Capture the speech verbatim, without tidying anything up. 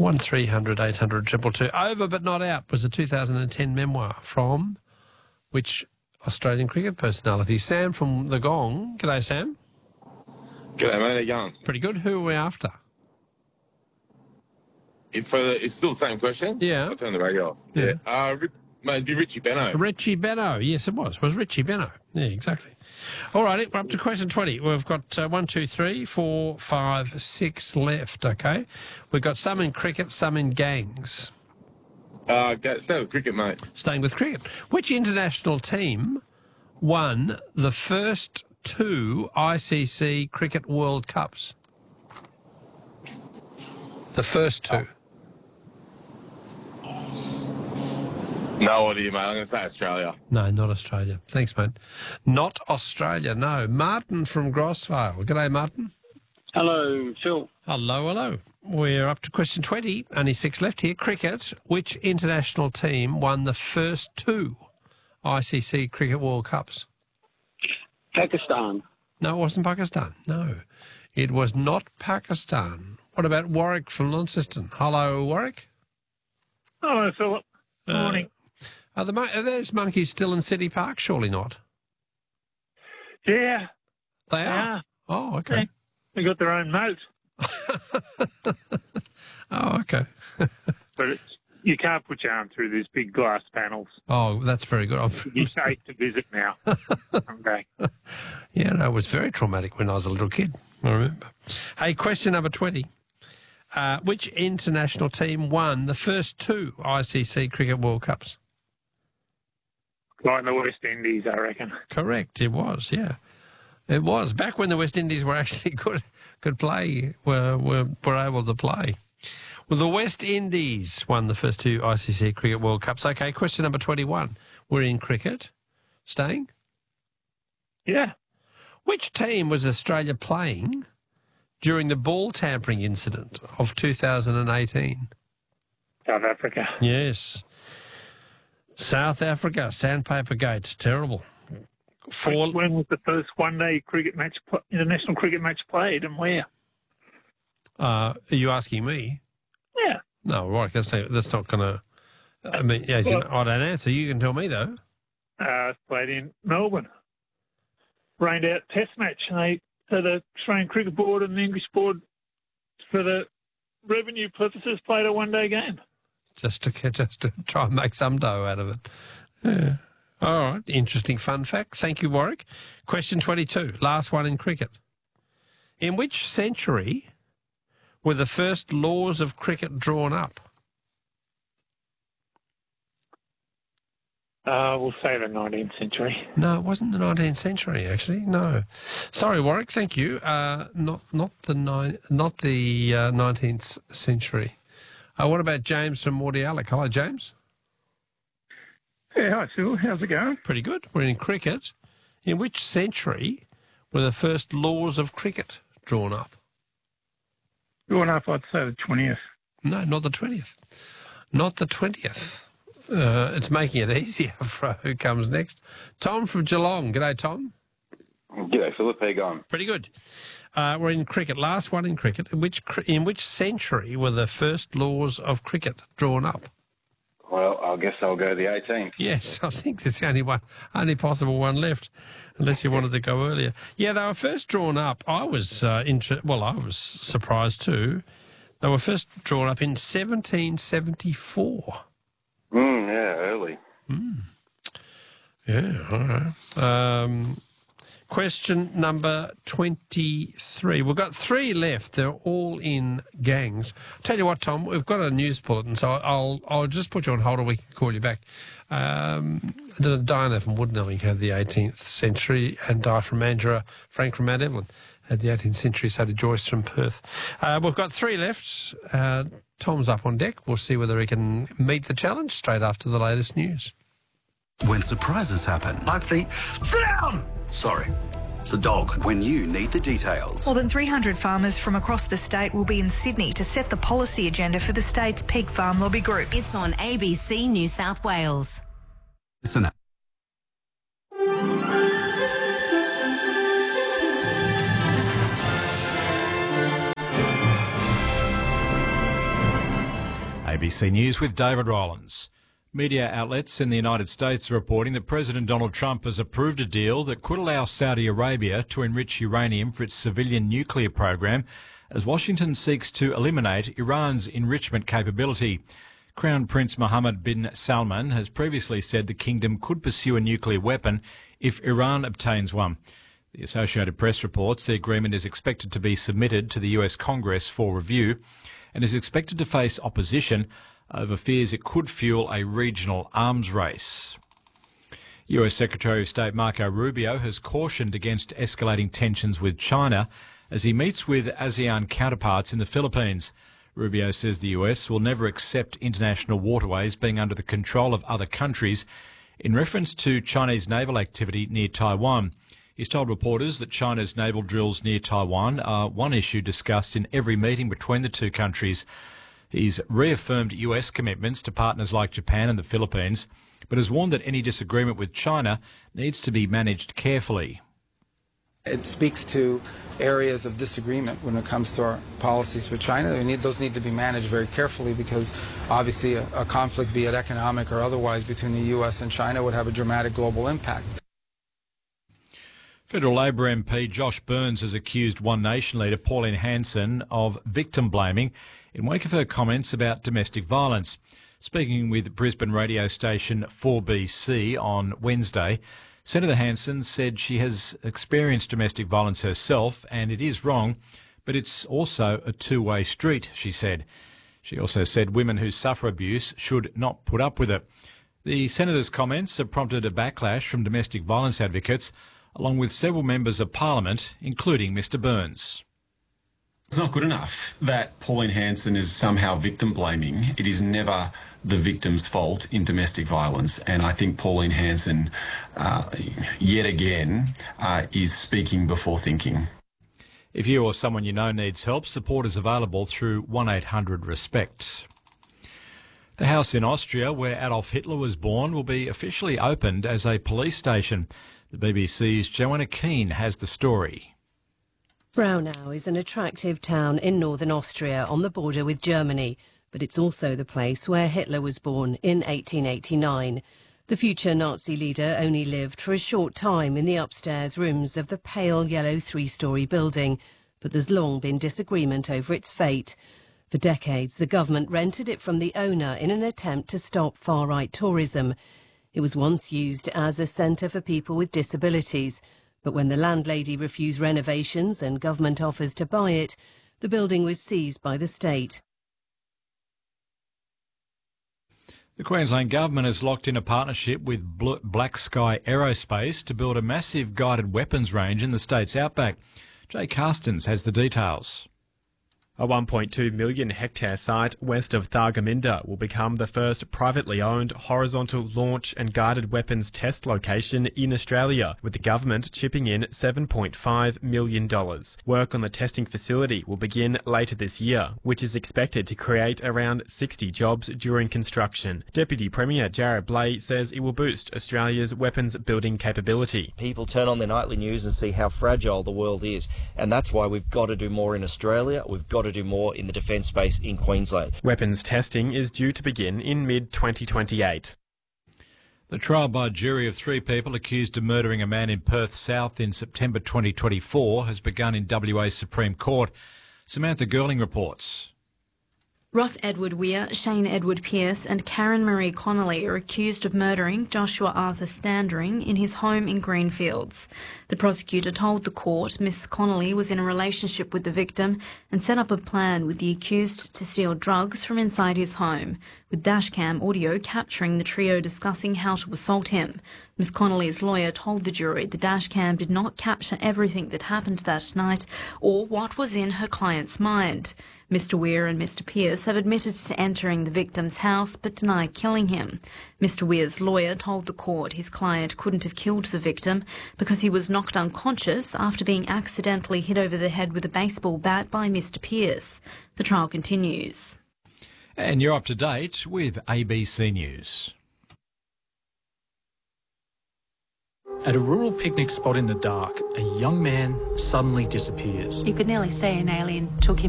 one three hundred eight hundred two two two. Over but Not Out was a two thousand ten memoir from which Australian cricket personality? Sam from the Gong. G'day, Sam. G'day, mate. How you going? Pretty good. Who are we after? If for the, it's still the same question? Yeah. I'll turn the radio off. Yeah. yeah. Uh, mate, it'd be Richie Benaud. Richie Benaud. Yes, it was. It was Richie Benaud. Yeah, exactly. All right, we're up to question twenty. We've got uh, one, two, three, four, five, six left, okay? We've got some in cricket, some in gangs. Uh, go, stay with cricket, mate. Staying with cricket. Which international team won the first two I C C Cricket World Cups? The first two. No idea, mate. I'm going to say Australia. No, not Australia. Thanks, mate. Not Australia, no. Martin from Grossvale. G'day, Martin. Hello, Phil. Hello, hello. We're up to question twenty. Only six left here. Cricket. Which international team won the first two I C C Cricket World Cups? Pakistan. No, it wasn't Pakistan. No, it was not Pakistan. What about Warwick from Launceston? Hello, Warwick. Hello, Philip. Good morning. Uh, are, the, are those monkeys still in City Park? Surely not. Yeah. They are? Yeah. Oh, okay. They got their own moat. Oh, okay. But it's, you can't put your arm through these big glass panels. Oh, that's very good. I've, You're safe to visit now. Okay. Yeah, no, it was very traumatic when I was a little kid, I remember. Hey, question number twenty. Uh, which international team won the first two I C C Cricket World Cups? Like the West Indies, I reckon. Correct, it was, yeah. It was. Back when the West Indies were actually good, could play, were, were, were able to play. Well, the West Indies won the first two I C C Cricket World Cups. Okay, question number twenty-one. We're in cricket. Staying? Yeah. Which team was Australia playing during the ball tampering incident of two thousand eighteen? South Africa. Yes. South Africa, Sandpaper Gate, terrible. Four... When was the first one-day cricket match, international cricket match played, and where? Uh, are you asking me? Yeah. No, right. That's not, that's not going to. I mean, yeah, well, I don't answer. You can tell me though. Uh, played in Melbourne. Rained out Test match, and they so the Australian Cricket Board and the English Board, for the revenue purposes, played a one-day game. Just to just to try and make some dough out of it. Yeah. All right. Interesting fun fact. Thank you, Warwick. Question twenty-two. Last one in cricket. In which century were the first laws of cricket drawn up? Uh, we'll say the nineteenth century. No, it wasn't the nineteenth century, actually. No. Sorry, Warwick. Thank you. Uh, not not the nine, not the uh, nineteenth century. Uh, what about James from Mordialloc? Hello, James. Yeah, hi, Phil. How's it going? Pretty good. We're in cricket. In which century were the first laws of cricket drawn up? Drawn up, I'd say the twentieth. No, not the twentieth. Not the twentieth. Uh, it's making it easier for who comes next. Tom from Geelong. G'day, Tom. G'day, Philip. How you going? Pretty good. Uh, we're in cricket. Last one in cricket. In which in which century were the first laws of cricket drawn up? Well, I guess I'll go the eighteenth. Yes, I think there's the only one, only possible one left, unless you wanted to go earlier. Yeah, they were first drawn up. I was uh, inter- well, I was surprised too. They were first drawn up in seventeen seventy-four. Mm, yeah, early. Mm. Yeah, all right. Um, question number twenty-three. We've got three left. They're all in gangs. Tell you what, Tom, we've got a news bulletin, so I'll I'll just put you on hold and we can call you back. Um, Diana from Woodnelling had the eighteenth century, and Di from Mandurah, Frank from Mount Evelyn had the eighteenth century, so did Joyce from Perth. Uh, we've got three left. Uh, Tom's up on deck. We'll see whether he can meet the challenge straight after the latest news. When surprises happen. Like the, sit down! Sorry, it's a dog. When you need the details. More than three hundred farmers from across the state will be in Sydney to set the policy agenda for the state's pig farm lobby group. It's on A B C New South Wales. Listen up. A B C News with David Rollins. Media outlets in the United States are reporting that President Donald Trump has approved a deal that could allow Saudi Arabia to enrich uranium for its civilian nuclear program as Washington seeks to eliminate Iran's enrichment capability. Crown Prince Mohammed bin Salman has previously said the kingdom could pursue a nuclear weapon if Iran obtains one. The Associated Press reports the agreement is expected to be submitted to the U S Congress for review and is expected to face opposition over fears it could fuel a regional arms race. U S Secretary of State Marco Rubio has cautioned against escalating tensions with China as he meets with ASEAN counterparts in the Philippines. Rubio says the U S will never accept international waterways being under the control of other countries in reference to Chinese naval activity near Taiwan. He's told reporters that China's naval drills near Taiwan are one issue discussed in every meeting between the two countries. He's reaffirmed U S commitments to partners like Japan and the Philippines, but has warned that any disagreement with China needs to be managed carefully. It speaks to areas of disagreement when it comes to our policies with China. We need, those need to be managed very carefully because obviously a, a conflict, be it economic or otherwise, between the U S and China would have a dramatic global impact. Federal Labor M P Josh Burns has accused One Nation leader Pauline Hanson of victim blaming in wake of her comments about domestic violence. Speaking with Brisbane radio station four B C on Wednesday, Senator Hanson said she has experienced domestic violence herself and it is wrong, but it's also a two-way street, she said. She also said women who suffer abuse should not put up with it. The Senator's comments have prompted a backlash from domestic violence advocates, along with several members of Parliament, including Mr Burns. It's not good enough that Pauline Hanson is somehow victim blaming. It is never the victim's fault in domestic violence, and I think Pauline Hanson, uh, yet again, uh, is speaking before thinking. If you or someone you know needs help, support is available through one eight hundred RESPECT. The house in Austria where Adolf Hitler was born will be officially opened as a police station. The B B C's Joanna Keane has the story. Braunau is an attractive town in northern Austria on the border with Germany, but it's also the place where Hitler was born in eighteen eighty-nine. The future Nazi leader only lived for a short time in the upstairs rooms of the pale yellow three-storey building, but there's long been disagreement over its fate. For decades, the government rented it from the owner in an attempt to stop far-right tourism. It was once used as a centre for people with disabilities, but when the landlady refused renovations and government offers to buy it, the building was seized by the state. The Queensland Government has locked in a partnership with Black Sky Aerospace to build a massive guided weapons range in the state's outback. Jay Carstens has the details. A one point two million hectare site west of Thargomindah will become the first privately owned horizontal launch and guided weapons test location in Australia, with the government chipping in seven point five million dollars. Work on the testing facility will begin later this year, which is expected to create around sixty jobs during construction. Deputy Premier Jared Blay says it will boost Australia's weapons building capability. People turn on their nightly news and see how fragile the world is, and that's why we've got to do more in Australia. We've got to do more in the defence space in Queensland. Weapons testing is due to begin in mid twenty twenty-eight. The trial by a jury of three people accused of murdering a man in Perth South in September twenty twenty-four has begun in W A Supreme Court. Samantha Girling reports. Ross Edward Weir, Shane Edward Pearce and Karen Marie Connolly are accused of murdering Joshua Arthur Standring in his home in Greenfields. The prosecutor told the court Miss Connolly was in a relationship with the victim and set up a plan with the accused to steal drugs from inside his home, with dashcam audio capturing the trio discussing how to assault him. Miss Connolly's lawyer told the jury the dashcam did not capture everything that happened that night or what was in her client's mind. Mister Weir and Mister Pearce have admitted to entering the victim's house but deny killing him. Mister Weir's lawyer told the court his client couldn't have killed the victim because he was knocked unconscious after being accidentally hit over the head with a baseball bat by Mister Pearce. The trial continues. And you're up to date with A B C News. At a rural picnic spot in the dark, a young man suddenly disappears. You could nearly say an alien took him